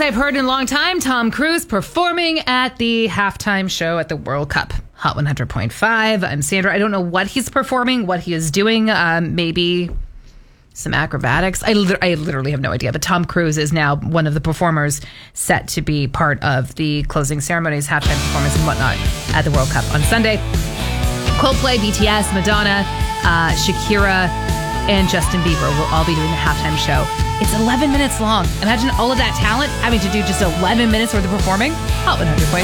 as I've heard in a long time, Tom Cruise performing at the halftime show at the World Cup. Hot 100.5. I'm Sandra. I don't know what he's performing, what he is doing. Maybe some acrobatics. I literally have no idea. But Tom Cruise is now one of the performers set to be part of the closing ceremonies, halftime performance and whatnot at the World Cup on Sunday. Coldplay, BTS, Madonna, Shakira, and Justin Bieber will all be doing the halftime show. It's 11 minutes long. Imagine all of that talent having to do just 11 minutes worth of performing. Hot 100.5.